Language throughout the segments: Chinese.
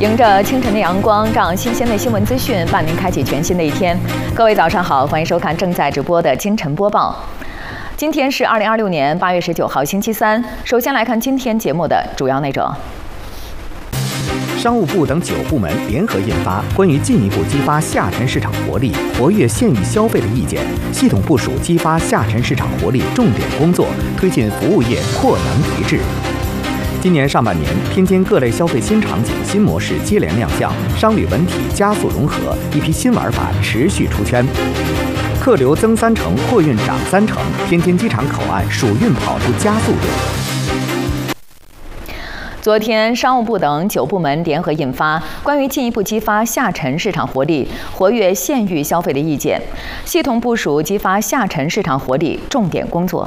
迎着清晨的阳光，让新鲜的新闻资讯伴您开启全新的一天。各位早上好，欢迎收看正在直播的清晨播报。今天是2026年8月19号，星期三。首先来看今天节目的主要内容。 商务部等9部门联合印发关于进一步激发下沉市场活力、活跃县域消费的意见，系统部署激发下沉市场活力重点工作，推进服务业扩能提质。今年上半年，天津各类消费新场景、新模式接连亮相，商旅文体加速融合，一批新玩法持续出圈。客流增3成，货运涨3成，天津机场口岸暑运跑出加速度。 昨天，商务部等9部门联合印发关于进一步激发下沉市场活力、活跃县域消费的意见，系统部署激发下沉市场活力重点工作。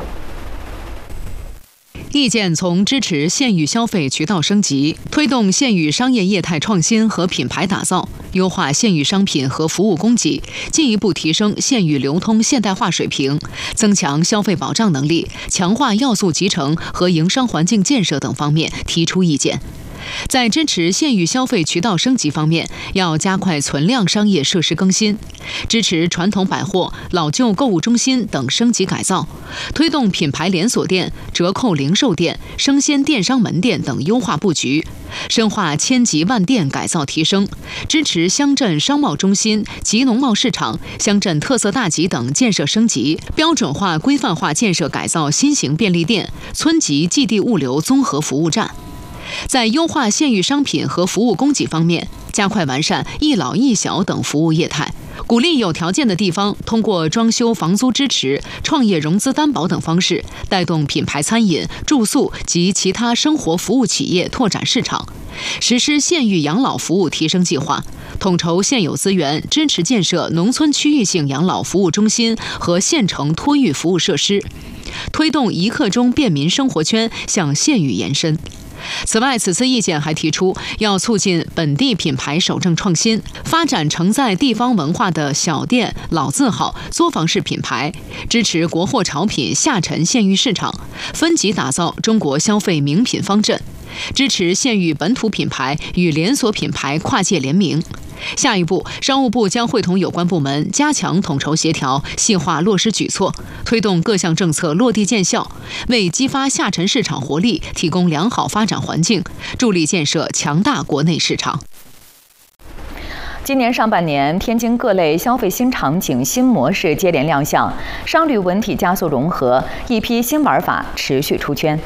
意见从支持县域消费渠道升级，推动县域商业业态创新和品牌打造，优化县域商品和服务供给，进一步提升县域流通现代化水平，增强消费保障能力，强化要素集成和营商环境建设等方面提出意见。在支持县域消费渠道升级方面，要加快存量商业设施更新，支持传统百货、老旧购物中心等升级改造，推动品牌连锁店、折扣零售店、生鲜电商门店等优化布局，深化千级万店改造提升，支持乡镇商贸中心、集农贸市场、乡镇特色大集等建设升级，标准化规范化建设改造新型便利店、村级寄递物流综合服务站。在优化县域商品和服务供给方面，加快完善一老一小等服务业态，鼓励有条件的地方通过装修房租支持、创业融资担保等方式，带动品牌餐饮、住宿及其他生活服务企业拓展市场。实施县域养老服务提升计划，统筹现有资源，支持建设农村区域性养老服务中心和县城托育服务设施，推动一刻钟便民生活圈向县域延伸。此外，此次意见还提出，要促进本地品牌守正创新，发展承载地方文化的小店、老字号、作坊式品牌，支持国货潮品下沉县域市场，分级打造中国消费名品方阵，支持县域本土品牌与连锁品牌跨界联名。下一步，商务部将会同有关部门加强统筹协调，细化落实举措，推动各项政策落地见效，为激发下沉市场活力提供良好发展环境，助力建设强大国内市场。 今年上半年，天津各类消费新场景、新模式接连亮相，商旅文体加速融合，一批新玩法持续出圈。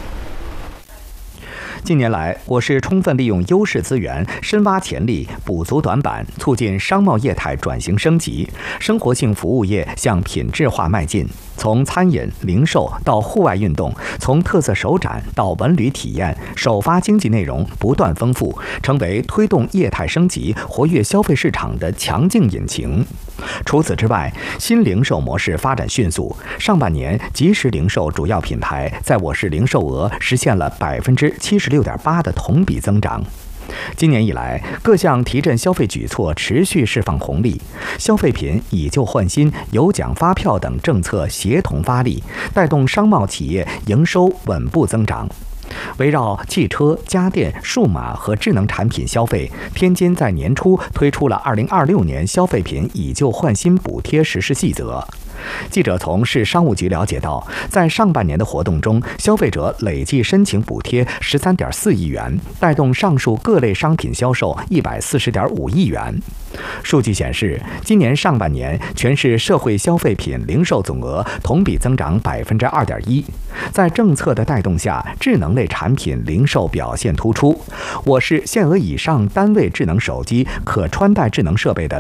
近年来，我市充分利用优势资源，深挖潜力，补足短板，促进商贸业态转型升级，生活性服务业向品质化迈进。从餐饮、零售到户外运动，从特色首展到文旅体验，首发经济内容不断丰富，成为推动业态升级、活跃消费市场的强劲引擎。除此之外，新零售模式发展迅速，上半年即时零售主要品牌在我市零售额实现了76.8%的同比增长。今年以来，各项提振消费举措持续释放红利，消费品以旧换新、有奖发票等政策协同发力，带动商贸企业营收稳步增长。围绕汽车、家电、数码和智能产品消费，天津在年初推出了2026年消费品以旧换新补贴实施细则。记者从市商务局了解到，在上半年的活动中，消费者累计申请补贴13.4亿元，带动上述各类商品销售140.5亿元。数据显示，今年上半年全市社会消费品零售总额同比增长2.1%。在政策的带动下，智能类产品零售表现突出。我市限额以上单位智能手机、可穿戴智能设备的